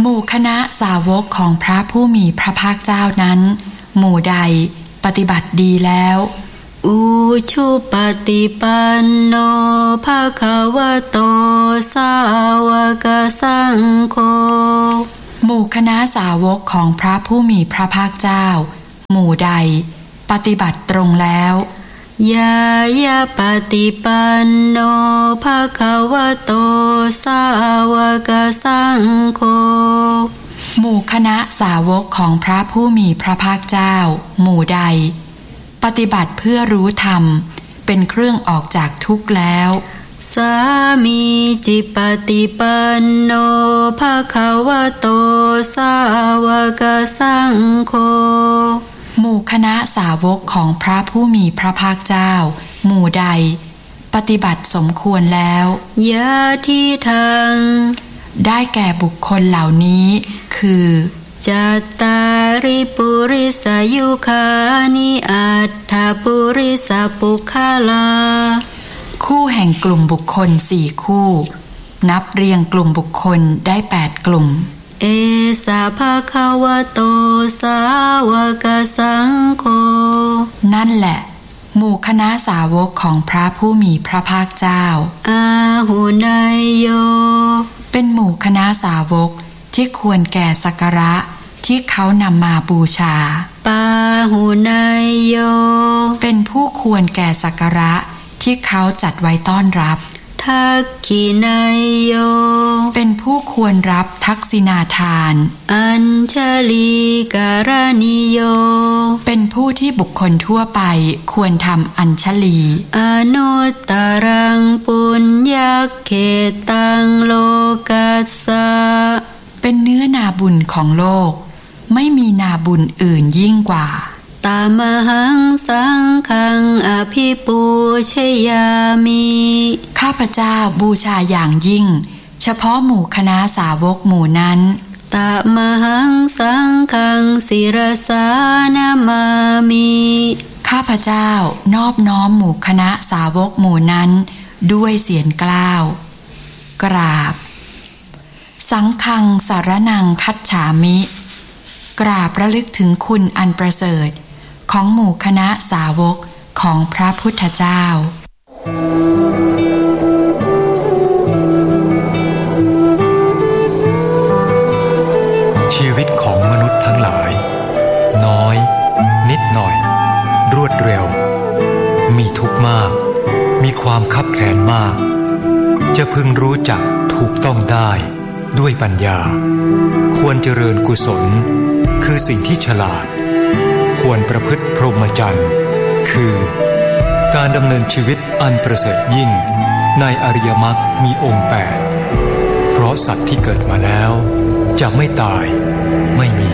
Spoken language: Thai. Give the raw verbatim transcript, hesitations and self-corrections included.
มู่คณะสาวกของพระผู้มีพระภาคเจ้านั้นหมู่ใดปฏิบัติดีแล้วอุชุปฏิปันโนภควโตสาวกสังโฆหมู่คณะสาวกของพระผู้มีพระภาคเจ้าหมู่ใดปฏิบัติตรงแล้วยายาปฏิปันโนภควโตสาวกสังโฆหมู่คณะสาวกของพระผู้มีพระภาคเจ้าหมู่ใดปฏิบัติเพื่อรู้ธรรมเป็นเครื่องออกจากทุกข์แล้วสามีจิปฏิปันโนภควโตสาวกสังโฆหมู่คณะสาวกของพระผู้มีพระภาคเจ้าหมู่ใดปฏิบัติสมควรแล้วยะทิทังได้แก่บุคคลเหล่านี้คือจัตตาริปุริสยุคานิอัตถปุริสปุคลาคู่แห่งกลุ่มบุคคลสี่คู่นับเรียงกลุ่มบุคคลได้แปดกลุ่มเอสาภควโตสาวกสังโฆนั่นแหละหมู่คณะสาวกของพระผู้มีพระภาคเจ้าอาหุนายโยเป็นหมู่คณะสาวกที่ควรแก่สักการะที่เขานำมาบูชาปาหุนายโยเป็นผู้ควรแก่สักการะที่เขาจัดไว้ต้อนรับทักขินายโยเป็นผู้ควรรับทักษิณาทานอัญชลีการณิโยเป็นผู้ที่บุคคลทั่วไปควรทำอัญชลีอนุตตรังปุญญเขตังโลกัสสะเป็นเนื้อนาบุญของโลกไม่มีนาบุญอื่นยิ่งกว่าตามหังสังฆังอภิปูชยามิข้าพเจ้าบูชาอย่างยิ่งเฉพาะหมู่คณะสาวกหมู่นั้นตามหังสังฆังศิรสานามามิข้าพเจ้านอบน้อมหมู่คณะสาวกหมู่นั้นด้วยเสียงกล้าวกราบสังฆังสารนังคัจฉามิกราบระลึกถึงคุณอันประเสริฐของหมู่คณะสาวกของพระพุทธเจ้าชีวิตของมนุษย์ทั้งหลายน้อยนิดหน่อยรวดเร็วมีทุกข์มากมีความคับแค้นมากจะพึงรู้จักถูกต้องได้ด้วยปัญญาควรเจริญกุศลคือสิ่งที่ฉลาดควรประพฤติพรหมจรรย์คือการดำเนินชีวิตอันประเสริฐยิ่งในอริยมรรคมีองค์แปดเพราะสัตว์ที่เกิดมาแล้วจะไม่ตายไม่มี